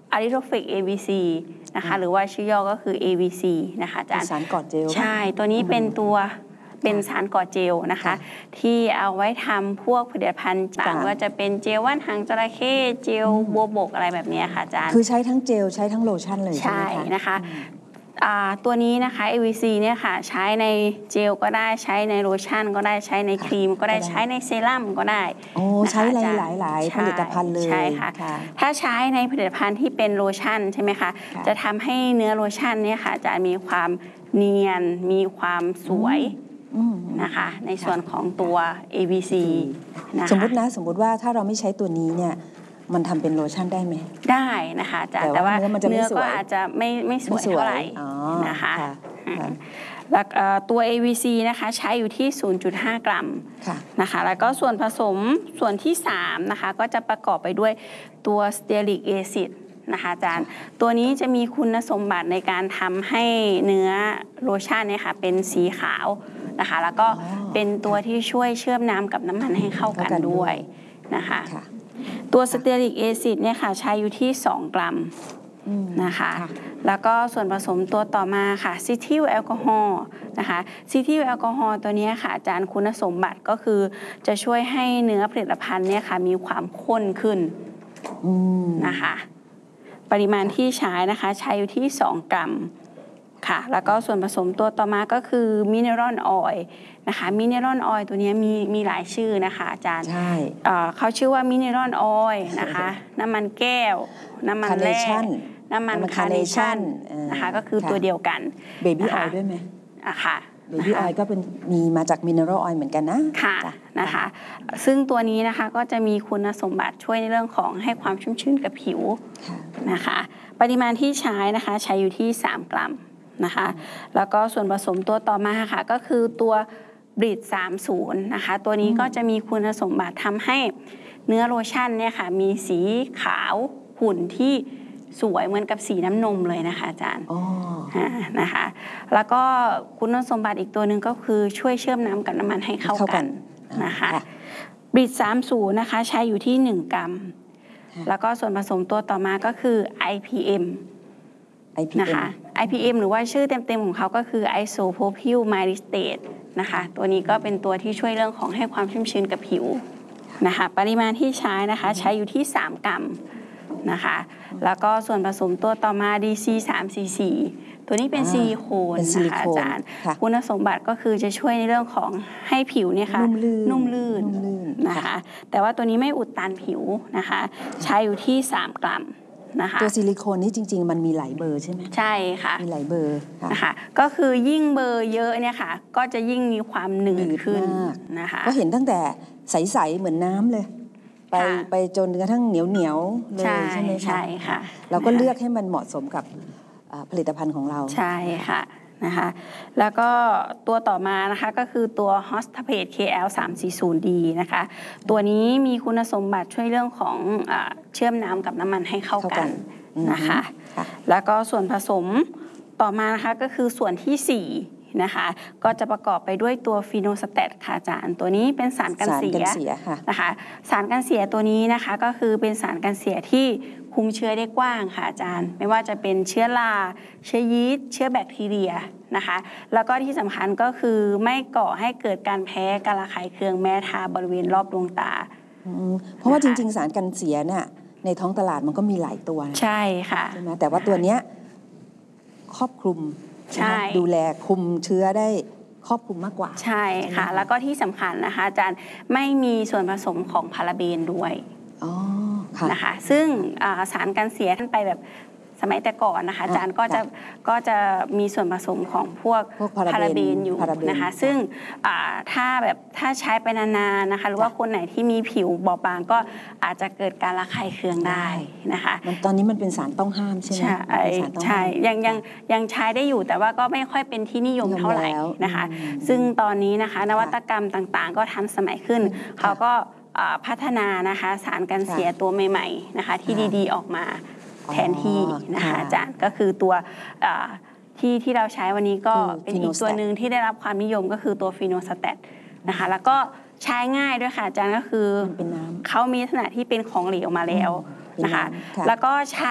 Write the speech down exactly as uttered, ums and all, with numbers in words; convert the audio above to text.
อะริโทฟิก เอ บี ซี นะคะหรือว่าชื่อย่อก็คือ เอ บี ซี นะคะอาจารย์สารก่อเจลใช่ตัวนี้เป็นตัวเป็นสารก่อเจลนะคะที่เอาไว้ทำพวกผลิตภัณฑ์ต่างว่าจะเป็นเจลว่านหางจระเข้เจลบัวบกอะไรแบบนี้ค่ะอาจารย์คือใช้ทั้งเจลใช้ทั้งโลชั่นเลยใช่ไหมคะใช่นะคะตัวนี้นะคะ เอ วี ซี เนี่ยค่ะใช้ในเจลก็ได้ใช้ในโลชั่นก็ได้ใช้ในครีมก็ได้ใช้ในเซรั่มก็ได้โอ้ใช้หลายหลายหลายผลิตภัณฑ์เลยใช่ค่ะถ้าใช้ในผลิตภัณฑ์ที่เป็นโลชั่นใช่ไหมคะจะทำให้เนื้อโลชั่นเนี่ยค่ะจะมีความเนียนมีความสวยนะคะในส่วนของตัว เอ บี ซีสมมตินะสมมติว่าถ้าเราไม่ใช้ตัวนี้เนี่ยมันทำเป็นโลชั่นได้ไหมได้นะคะแต่ว่าเนื้อก็อาจจะไม่ไม่สวยเท่าไหร่นะคะแล้วตัว เอ วี ซี นะคะใช้อยู่ที่ ศูนย์จุดห้า กรัมนะคะแล้วก็ส่วนผสมส่วนที่สามนะคะก็จะประกอบไปด้วยตัวสเตียริกแอซิดนะคะอาจารย์ตัวนี้จะมีคุณสมบัติในการทำให้เนื้อโลชั่นเนี่ยค่ะเป็นสีขาวนะคะแล้วก็เป็นตัวที่ช่วยเชื่อมน้ำกับน้ำมันให้เข้ากันด้วยนะคะตัวสเตียริกแอซิดเนี่ยค่ะใช้อยู่ที่สองกรัมนะคะแล้วก็ส่วนผสมตัวต่อมาค่ะซิทิลแอลกอฮอล์นะคะซิทิลแอลกอฮอล์ตัวนี้ค่ะอาจารย์คุณสมบัติก็คือจะช่วยให้เนื้อผลิตภัณฑ์เนี่ยค่ะมีความข้นขึ้นนะคะปริมาณที่ใช้นะคะใช้อยู่ที่สองกรัมค่ะแล้วก็ส่วนผสมตัวต่อมาก็คือมิเนอรัลออยล์นะคะมิเนอรัลออยล์ตัวนี้มีมีหลายชื่อนะคะอาจารย์ใช่เขาชื่อว่ามิเนอรัลออยล์นะคะน้ำมันแก้วน้ำมันแร่น้ำมันคาร์เนชั่นนะคะก็คือตัวเดียวกันเบบี้ออยล์ด้วยไหมอ่ะค่ะเบบี้ออยล์ก็เป็นมีมาจากมิเนอรัลออยล์เหมือนกันนะค่ะนะคะซึ่งตัวนี้นะคะก็จะมีคุณสมบัติช่วยในเรื่องของให้ความชุ่มชื้นกับผิวนะคะปริมาณที่ใช้นะคะใช้อยู่ที่สามกรัมนะคะแล้วก็ส่วนผสมตัวต่อมาค่ะก็คือตัวบริดสามสิบนะคะตัวนี้ก็จะมีคุณสมบัติทำให้เนื้อโลชั่นเนี่ยค่ะมีสีขาวขุ่นที่สวยเหมือนกับสีน้ำนมเลยนะคะอาจารย์นะคะแล้วก็คุณสมบัติอีกตัวหนึ่งก็คือช่วยเชื่อมน้ำกับน้ำมันให้เข้ากันนะคะบริดสามสิบนะคะใช้อยู่ที่หนึ่งกรัมแล้วก็ส่วนผสมตัวต่อมาก็คือ ไอ พี เอ็มนะคะ ไอ พี เอ็ม หรือว่าชื่อเต็มๆของเขาก็คือ Isopropyl Myristate นะคะตัวนี้ก็เป็นตัวที่ช่วยเรื่องของให้ความชุ่มชื้นกับผิวนะคะปริมาณที่ใช้นะคะใช้อยู่ที่สามกรัมนะคะแล้วก็ส่วนผสมตัวต่อมา ดี ซี สาม ซี ซี ตัวนี้เป็นซิลิโคนนะคะอาจารย์คุณสมบัติก็คือจะช่วยในเรื่องของให้ผิวเนี่ยค่ะนุ่มลื่นนะคะแต่ว่าตัวนี้ไม่อุดตันผิวนะคะใช้อยู่ที่สามกรัมนะคะตัวซิลิโคนนี่จริงๆมันมีหลายเบอร์ใช่ไหมใช่ค่ะมีหลายเบอร์นะคะก็คือยิ่งเบอร์เยอะเนี่ยค่ะก็จะยิ่งมีความหนืดขึ้นนะคะก็เห็นตั้งแต่ใสๆเหมือนน้ำเลยไปไปจนกระทั่งเหนียวเหนียวเลยใช่ไหมคะใช่ค่ะเราก็เลือกให้มันเหมาะสมกับผลิตภัณฑ์ของเราใช่ค่ะนะคะแล้วก็ตัวต่อมานะคะก็คือตัว Hostapate เค แอล สาม สี่ ศูนย์ ดี นะคะตัวนี้มีคุณสมบัติช่วยเรื่องของเชื่อมน้ำกับน้ำมันให้เข้ากันนะคะแล้วก็ส่วนผสมต่อมานะคะก็คือส่วนที่สี่นะคะก็จะประกอบไปด้วยตัวฟีโนสเตตค่ะอาจารย์ตัวนี้เป็นสารกันเสียนะคะสารกันเสียตัวนี้นะคะก็คือเป็นสารกันเสียที่คุมเชื้อได้กว้างค่ะอาจารย์ไม่ว่าจะเป็นเชื้อราเชื้อยีสต์เชื้อแบคทีเรียนะคะแล้วก็ที่สำคัญก็คือไม่ก่อให้เกิดการแพ้การระคายเคืองแม้ทาบริเวณรอบดวงตาเพราะว่าจริงๆสารกันเสียเนี่ยในท้องตลาดมันก็มีหลายตัวใช่ค่ะใช่ไหมแต่ว่าตัวเนี้ยครอบคลุมดูแลคุมเชื้อได้ครอบคลุมมากกว่าใช่ค่ะแล้วก็ที่สำคัญนะคะอาจารย์ไม่มีส่วนผสมของพาราเบนด้วยนะคะซึ่งสารกันเสียท่านไปแบบสมัยแต่ก่อนนะคะอาจารย์ก็จะก็จะมีส่วนผสมของพวกพาราเบนอยู่นะคะซึ่งถ้าแบบถ้าใช้ไปนานๆนะคะหรือว่าคนไหนที่มีผิวบอบบางก็อาจจะเกิดการระคายเคืองได้นะคะตอนนี้มันเป็นสารต้องห้ามใช่ไหมใช่ใช่ยังยังยังใช้ได้อยู่แต่ว่าก็ไม่ค่อยเป็นที่นิยมเท่าไหร่นะคะซึ่งตอนนี้นะคะนวัตกรรมต่างๆก็ทันสมัยขึ้นเขาก็พัฒนานะคะสารกันเสียตัวใหม่ๆนะคะที่ดีๆออกมาแทนที่นะคะอาจารย์ก็คือตัวที่ที่เราใช้วันนี้ก็เป็นอีกตัวหนึ่งที่ได้รับความนิยมก็คือตัวฟีโนสเตตนะคะแล้วก็ใช้ง่ายด้วยค่ะอาจารย์ก็คือเขามีลักษณะที่เป็นของเหลวมาแล้วนะคะแล้วก็ใช้